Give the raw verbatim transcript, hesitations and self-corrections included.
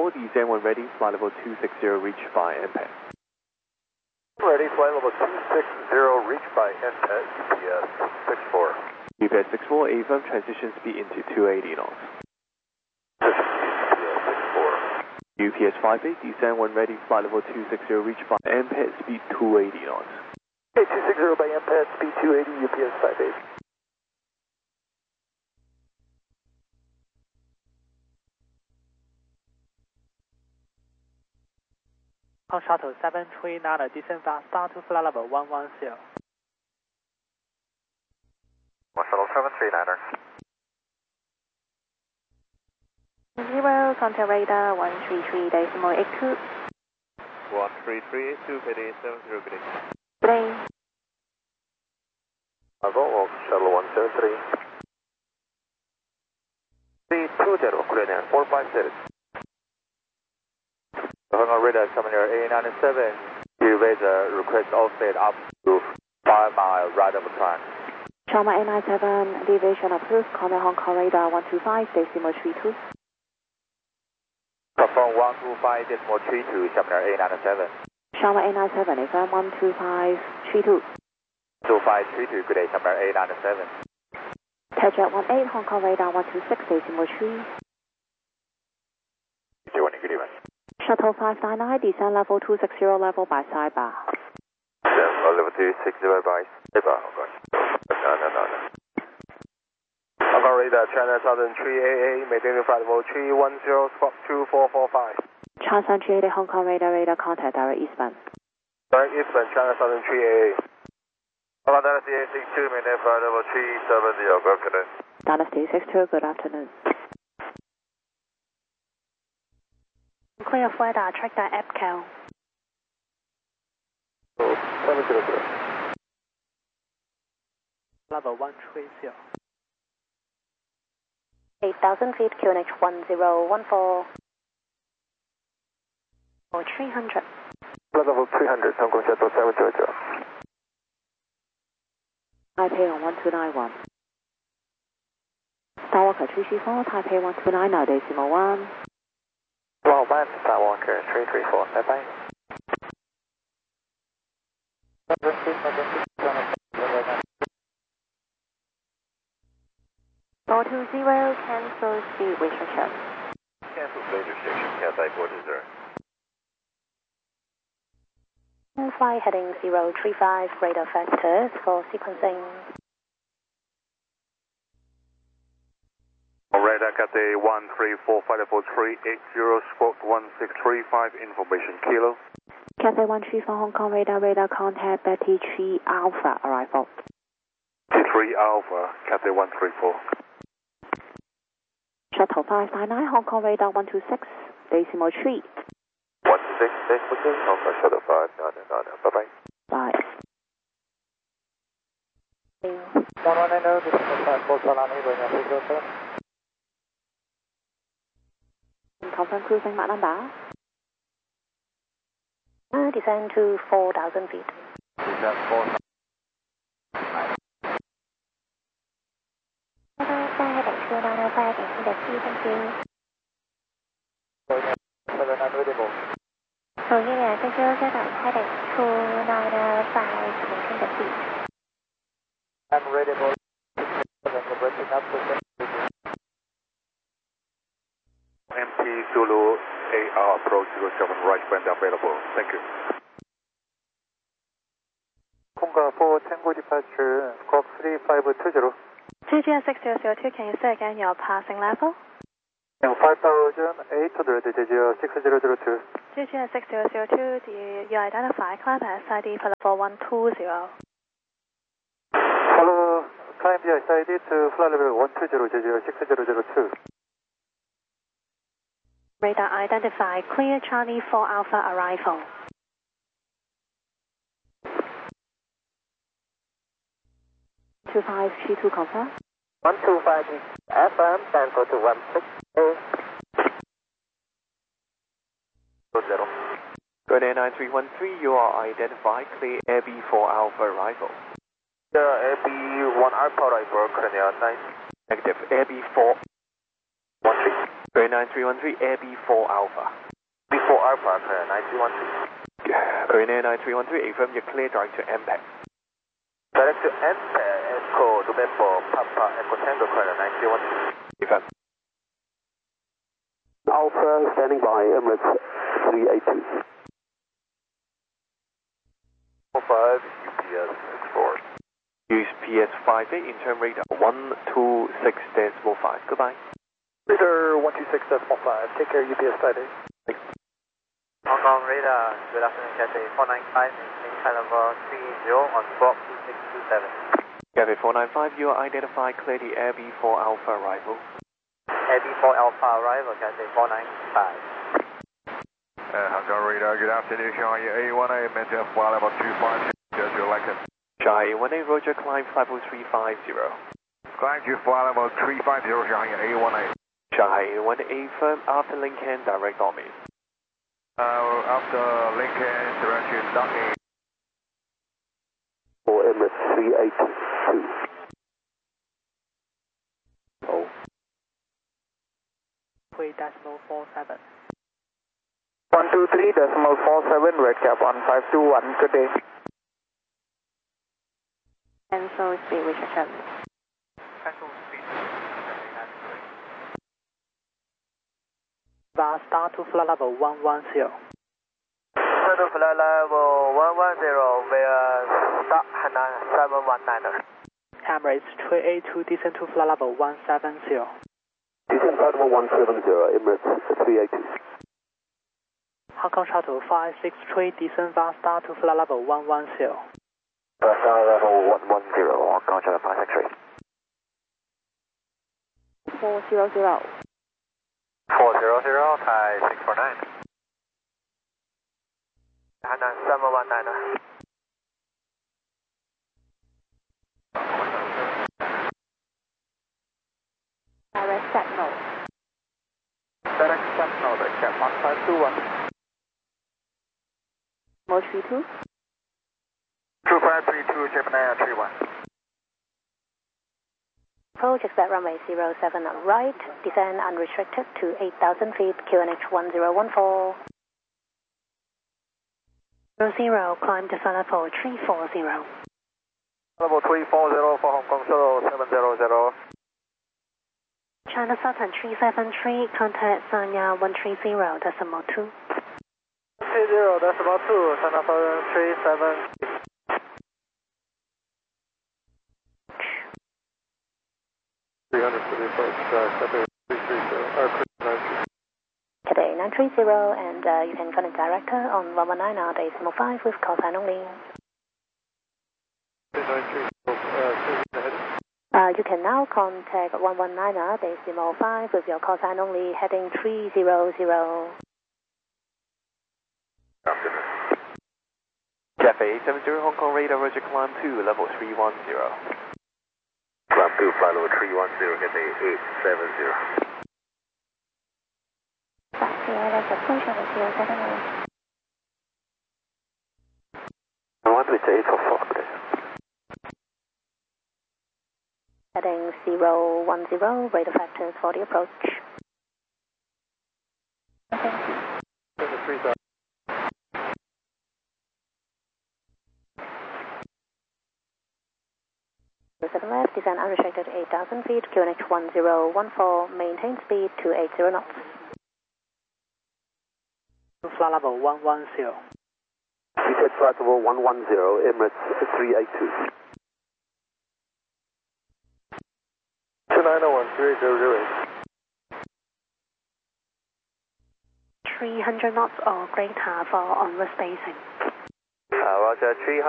four, descend when ready, flight level two six zero, reach by M P E T. Ready, flight level two six zero, reach by M P E T, U P S six four. U P S six four, affirm, transition speed into two eighty knots. U P S six four. U P S five eight, descend when ready, flight level two six zero, reach by M P E T, speed two eighty knots. Okay, two six zero by M P E T, speed two eighty, U P S five eight. On shuttle seven three nine, descend fast, start to flight level one one zero. On shuttle seven three niner. Zero, contact radar one three three decimal eight two. one three three eight two, P D seven zero, P D. Good day. Bravo, shuttle one seven three. three two zero, Korean four five zero. Hong Kong radar coming here A ninety-seven. You raise a request offset up to five mile right of track. Trauma A ninety-seven, deviation approved, contact Hong Kong radar one two five decimal three two. Confirm one two five decimal three two, coming here A ninety-seven. Trauma A ninety-seven, affirm one two five three two. two five three two, good day, coming here A ninety-seven. Tejet one eight, Hong Kong radar one two six decimal three. Good evening. Shuttle five nine nine, descend level two six zero, level by sidebar. Yeah, level two six zero by sidebar, Hong Kong. No, no, no, no. Hong Kong radar, China Southern three A A, maintain flight level three one zero, squawk two four four five. China Southern three A A, Hong Kong radar, radar contact, direct eastbound. Direct eastbound, China Southern three A A. Hong Kong Dynasty eight six two, maintain flight level three seven zero, good afternoon. Dynasty six two, good afternoon. Clear of weather, track the app count. Oh, seven zero zero. Level one three zero. eight thousand feet, Q N H one zero one four. Or three hundred. Level three hundred, Hong Kong Shuttle seven zero zero. Taipei on one two nine one. Skywalker three three four, Taipei one two nine, now decimal one. Wow, man, Skywalker three three four, bye bye. four two zero, cancel speed restriction. Cancel speed restriction, Cathay four two zero. Flight heading zero three five, radar factors for sequencing. Radar Cathay one three four five four three eight zero, squawk one six three five, information kilo. Cathay one three four, Hong Kong radar, radar contact, Betty three Alpha, arrival. three Alpha, Cathay one three four. Shuttle five nine nine, Hong Kong radar one two six, decimal three. one two six, decimal three, Hong Kong Shuttle five nine nine, bye bye. Bye. one one nine zero, this is five four Solana, going on six zero seven. Confirm cruising Mach number. Uh, descend to four thousand feet. Descend four thousand. Heading two nine zero five, into the sea, thank you. seven nine readable. So, yeah, six zero seven, heading two nine zero five, into the sea. I'm readable. seven, breaking up to seven. M T Zulu A R approach zero seven, right band available. Thank you. Konga four Tango departure, squawk three five two zero. G G S six zero zero two, can you say again your passing level? five thousand eight hundred, G G S six zero zero two. G G S six zero zero two, do you, you identify climb S I D for level one two zero? Follow climb the S I D to flight level one two zero, G G S six zero zero two. Radar identify, clear Charlie four Alpha arrival. two five three two confirm. one two five F M, Tango to one six eight. Zero. Go to nine three one three, you are identified, clear Air B four Alpha arrival. The Air B one Alpha arrival, Korean nine. Negative, Air B four. one three. Go Korea nine three one three, Air B four Alpha. B four Alpha, Korea nine three one three. Korea Air nine three one three, affirm you're clear direct to M P E G. Direct to M P E G, Echo November Papa Echo Tango, Korea nine three one three. Affirm. Alpha standing by, Emirates three eight two. five, U P S six four. Use P S five eight, interim radar one two six decimal five. Goodbye. Radar one two six decimal five, take care, U P S five eight. Hong Kong radar, good afternoon, Cathay four nine five, maintain flight level three zero on Squawk two six two seven. Cathay four nine five, you are identified clearly Air B four Alpha arrival. Air B four Alpha arrival, Cathay four nine five. Uh, Hong Kong radar, good afternoon, Shanghai A one A, maintain flight level two five two, just your license. Shanghai A one A, Roger, climb flight level three five zero. Climb to flight level three five zero, Shanghai A one A. Shanghai A one A, firm after Lincoln, direct on me. Uh, after Lincoln, direction Ducky. For Emirates three eight two. Oh. three decimal four seven. one two three decimal four seven, red cap one five two one, good day. And so speed Richard seven. Cancel speed. Bar star to flight level one one zero. Start to flight level one one zero via start Hainan seven one nine. Emirates three eight two, descend to flight level one seven zero. Descent flight level one seven zero, Emirates three eight two. Hong Kong Shuttle five six three, descend via star to flight level one one zero. Star level one one zero, Hong Kong Shuttle five six three. four zero zero. four zero zero, Thai six four nine. Hainan seven one nine. Direct set node. Direct set node, red cap one five two one. Mode three two. two five three two, Gemini three one. Approach expect runway zero seven on right, descend unrestricted to eight thousand feet, Q N H one zero one four. zero zero, climb to flight level three four zero. Level three four zero for Hong Kong Shuttle seven zero zero. China Southern three seven three, contact Sanya one three zero, decimal two. three zero, decimal two, China Southern three seven. three hundred for the approach, uh, Cathay three three zero, or nine three. Cathay nine three zero, and uh, you can contact director on one one nine R decimal five with call sign only. nine three zero, uh, ahead. Uh, you can now contact one one nine R decimal five with your call sign only, heading three zero zero. Cathay eight seven zero, Hong Kong radar, Roger, climb two, level three one zero. Climb two, flight level three one zero, Cathay eight seven zero. Back to airline approach on the zero seven zero. I want to say for four, please. Heading zero one zero, radar factors for the approach. three thousand. seven left, descend unrestricted eight thousand feet, Q N H one zero one four, maintain speed two eight zero knots. To flight level one one zero. Descent flight level one one zero, Emirates three eight two. two nine zero one, three zero zero eight. three hundred knots or greater for onward spacing. Uh, Roger, three hundred.